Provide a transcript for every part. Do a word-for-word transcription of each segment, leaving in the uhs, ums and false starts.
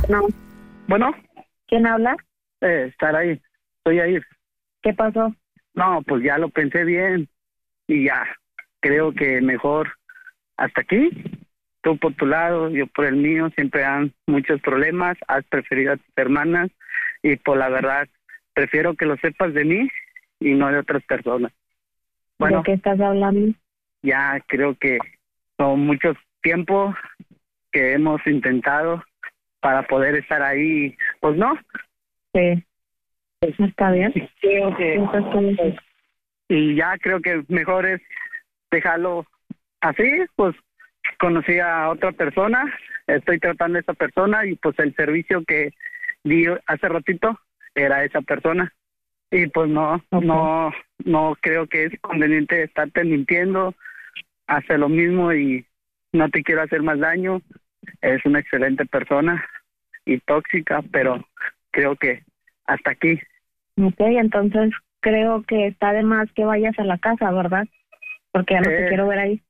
No. Bueno. ¿Quién habla? Eh, estar ahí. Estoy ahí. ¿Qué pasó? No, pues ya lo pensé bien. Y ya. Creo que mejor hasta aquí. Tú por tu lado, yo por el mío. Siempre han muchos problemas. Has preferido a tus hermanas. Y por la verdad, prefiero que lo sepas de mí y no de otras personas. Bueno, ¿De qué estás hablando? Ya creo que son muchos tiempos que hemos intentado para poder estar ahí, pues no. Sí. ¿Eso está bien? Creo que Entonces, y ya creo que mejor es dejarlo así. Pues conocí a otra persona, estoy tratando a esa persona y pues el servicio que di hace ratito era esa persona y pues no, okay. no, no creo que es conveniente estarte mintiendo. Hace lo mismo y no te quiero hacer más daño. Es una excelente persona y tóxica, pero creo que hasta aquí. Ok, entonces creo que está de más que vayas a la casa, ¿verdad? Porque ya no eh, te quiero ver ahí.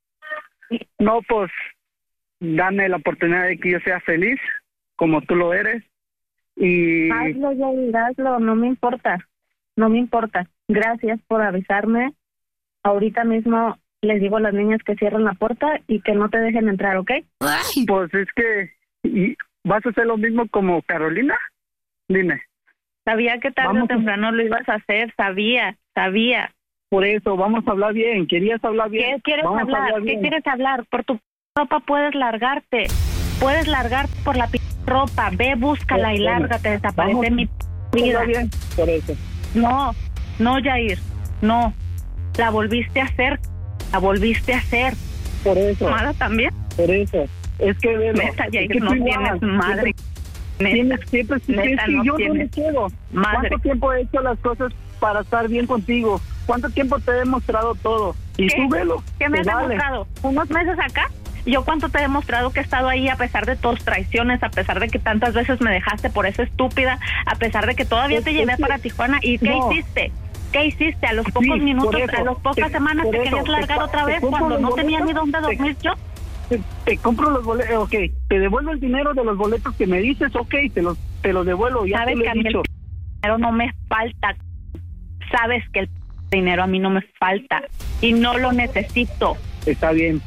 No, pues dame la oportunidad de que yo sea feliz como tú lo eres. Y hazlo, ya hazlo, no me importa, no me importa. Gracias por avisarme. Ahorita mismo les digo a las niñas que cierren la puerta y que no te dejen entrar, ¿ok? Ay. Pues es que ¿y vas a hacer lo mismo como Carolina? Dime. Sabía que tarde vamos o temprano lo ibas a hacer, sabía, sabía. Por eso, vamos a hablar bien, querías hablar bien. ¿Qué quieres vamos hablar? hablar ¿Qué quieres hablar? Por tu ropa puedes largarte, puedes largarte por la p ropa, ve, búscala bueno, y lárgate, desaparece en mi vida. Bien, por eso. No, no, Yair, no, la volviste a hacer, la volviste a hacer. Por eso. ¿Mala también? Por eso. Es que velo, neta, Yair, es que no tienes madre. Neta, siempre, siempre, neta, si no yo tienes no me quedo. madre. ¿Cuánto tiempo he hecho las cosas para estar bien contigo? ¿Cuánto tiempo te he demostrado todo? Y ¿Qué? tú velo. ¿Qué me has vale. demostrado? ¿Unos meses acá? ¿Yo cuánto te he demostrado que he estado ahí a pesar de tus traiciones, a pesar de que tantas veces me dejaste por esa estúpida, a pesar de que todavía es, te llevé es para que, Tijuana? ¿Y qué no. hiciste? ¿Qué hiciste? A los pocos sí, minutos, eso, a las pocas te, semanas te eso, querías largar te, otra vez te cuando no boletos, tenía ni dónde dormir te, yo. Te, te compro los boletos, ok, te devuelvo el dinero de los boletos que me dices, ok, te los, te los devuelvo, ya te lo he dicho. El dinero no me falta, sabes que el dinero a mí no me falta y no lo necesito. Está bien.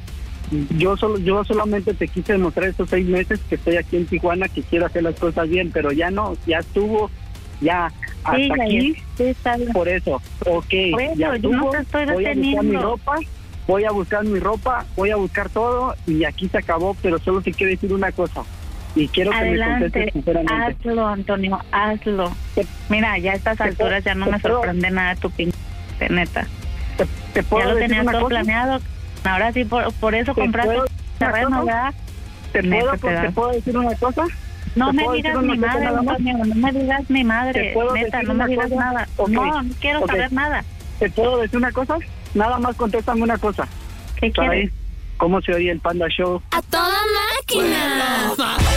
Yo solo, yo solamente te quise demostrar estos seis meses que estoy aquí en Tijuana, que quiero hacer las cosas bien, pero ya no, ya estuvo, ya hasta sí, aquí, sí, está bien. Por eso, ok, por eso, ya estuvo, no te estoy voy a buscar mi deteniendo. ropa, voy a buscar mi ropa, voy a buscar todo y aquí se acabó, pero solo te quiero decir una cosa y quiero Adelante, que me contestes sinceramente. Hazlo, Antonio, hazlo. Te, Mira, ya a estas alturas ya no me puedo, sorprende nada tu pinche, neta. Te, te puedo ya lo decir tenías una todo cosa? planeado. Ahora sí, por, por eso compraste el terreno, ¿verdad? ¿Te puedo, ¿Te puedo decir una cosa? No me digas mi madre, Antonio, no me digas mi madre, neta, no me digas cosa? nada. Okay. No, no quiero okay. saber nada. ¿Te puedo decir una cosa? Nada más contéstame una cosa. ¿Qué quieres? ¿Cómo se oye el Panda Show? ¡A toda máquina!